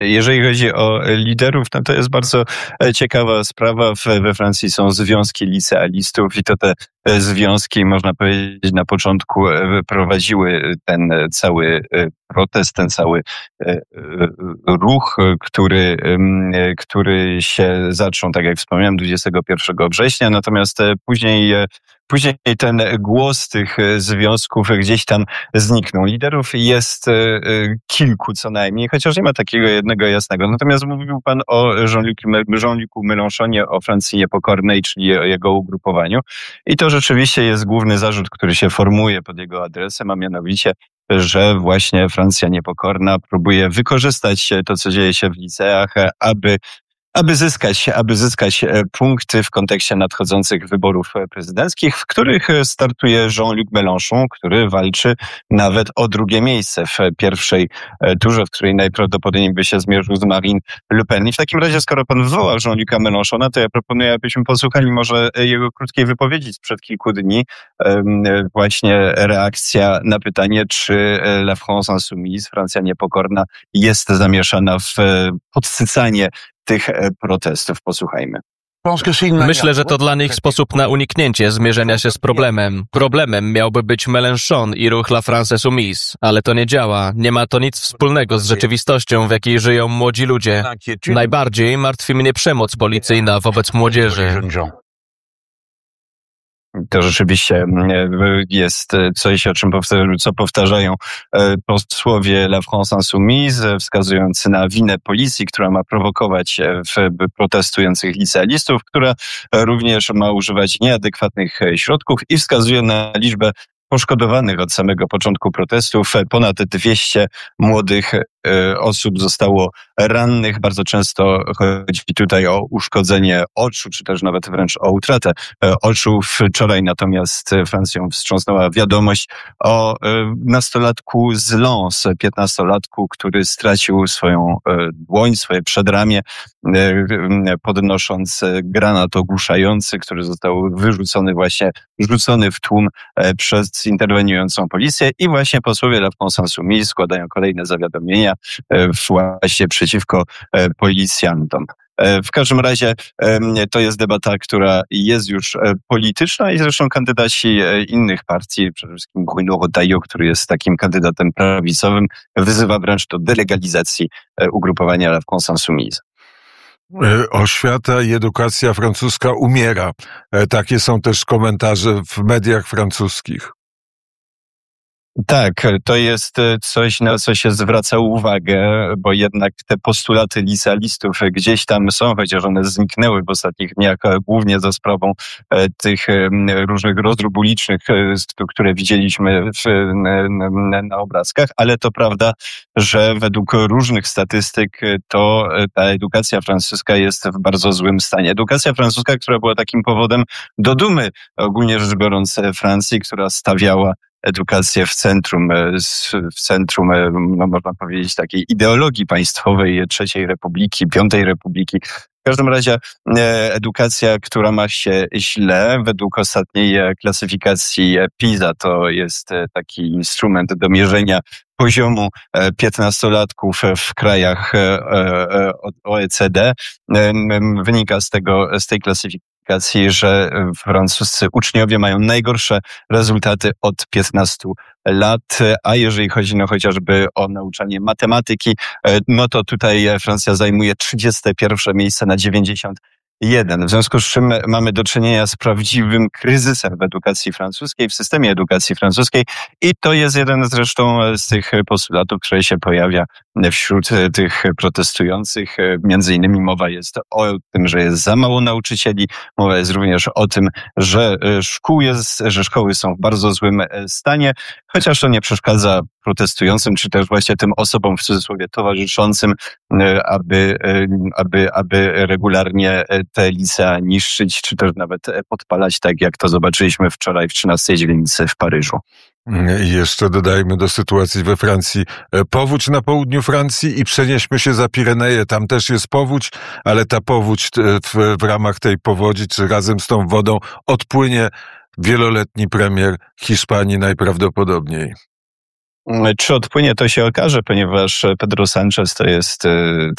Jeżeli chodzi o liderów, no to jest bardzo ciekawa sprawa. We Francji są związki licealistów i to te związki, można powiedzieć, na początku prowadziły ten cały protest, ten cały ruch, który się zaczął, tak jak wspomniałem, 21 września, natomiast później ten głos tych związków gdzieś tam zniknął. Liderów jest kilku co najmniej, chociaż nie ma takiego jednego jasnego. Natomiast mówił pan o Jean-Lucu Mélenchonie, o Francji Niepokornej, czyli o jego ugrupowaniu. I to rzeczywiście jest główny zarzut, który się formuje pod jego adresem, a mianowicie, że właśnie Francja Niepokorna próbuje wykorzystać to, co dzieje się w liceach, aby zyskać punkty w kontekście nadchodzących wyborów prezydenckich, w których startuje Jean-Luc Mélenchon, który walczy nawet o drugie miejsce w pierwszej turze, w której najprawdopodobniej by się zmierzył z Marine Le Pen. I w takim razie, skoro pan wywołał Jean-Luca Mélenchona, to ja proponuję, abyśmy posłuchali może jego krótkiej wypowiedzi sprzed kilku dni. Właśnie reakcja na pytanie, czy La France Insoumise, Francja Niepokorna, jest zamieszana w podsycanie tych protestów. Posłuchajmy. Myślę, że to dla nich sposób na uniknięcie zmierzenia się z problemem. Problemem miałby być Mélenchon i ruch La France Insoumise, ale to nie działa. Nie ma to nic wspólnego z rzeczywistością, w jakiej żyją młodzi ludzie. Najbardziej martwi mnie przemoc policyjna wobec młodzieży. To rzeczywiście jest coś, co powtarzają posłowie La France Insoumise, wskazując na winę policji, która ma prowokować protestujących licealistów, która również ma używać nieadekwatnych środków i wskazuje na liczbę poszkodowanych od samego początku protestów. Ponad 200 młodych osób zostało rannych. Bardzo często chodzi tutaj o uszkodzenie oczu, czy też nawet wręcz o utratę oczu. Wczoraj natomiast Francją wstrząsnęła wiadomość o nastolatku z Lens, 15-latku, który stracił swoją dłoń, swoje przedramię, podnosząc granat ogłuszający, który został rzucony w tłum przez interweniującą policję i właśnie posłowie La France Insoumise składają kolejne zawiadomienia właśnie przeciwko policjantom. W każdym razie to jest debata, która jest już polityczna i zresztą kandydaci innych partii, przede wszystkim Bruno Retailleau, który jest takim kandydatem prawicowym, wyzywa wręcz do delegalizacji ugrupowania La France Insoumise. Oświata i edukacja francuska umiera. Takie są też komentarze w mediach francuskich. Tak, to jest coś, na co się zwraca uwagę, bo jednak te postulaty licealistów gdzieś tam są, chociaż one zniknęły w ostatnich dniach, głównie za sprawą tych różnych rozdrób ulicznych, które widzieliśmy na obrazkach, ale to prawda, że według różnych statystyk to ta edukacja francuska jest w bardzo złym stanie. Edukacja francuska, która była takim powodem do dumy, ogólnie rzecz biorąc, Francji, która stawiała edukację w centrum, no można powiedzieć, takiej ideologii państwowej III Republiki, V Republiki. W każdym razie edukacja, która ma się źle, według ostatniej klasyfikacji PISA, to jest taki instrument do mierzenia poziomu 15-latków w krajach OECD. Wynika z tej klasyfikacji, że francuscy uczniowie mają najgorsze rezultaty od 15 lat, a jeżeli chodzi chociażby o nauczanie matematyki, no to tutaj Francja zajmuje 31 miejsce na 91. W związku z czym mamy do czynienia z prawdziwym kryzysem w edukacji francuskiej, w systemie edukacji francuskiej i to jest jeden zresztą z tych postulatów, który się pojawia wśród tych protestujących. Między innymi mowa jest o tym, że jest za mało nauczycieli, mowa jest również o tym, że szkoły są w bardzo złym stanie, chociaż to nie przeszkadza protestującym, czy też właśnie tym osobom w cudzysłowie towarzyszącym, aby regularnie te licea niszczyć, czy też nawet podpalać, tak jak to zobaczyliśmy wczoraj w 13 dzielnicy w Paryżu. I jeszcze dodajmy do sytuacji we Francji powódź na południu Francji i przenieśmy się za Pireneje. Tam też jest powódź, ale ta powódź w ramach tej powodzi, czy razem z tą wodą odpłynie wieloletni premier Hiszpanii najprawdopodobniej. Czy odpłynie, to się okaże, ponieważ Pedro Sánchez to jest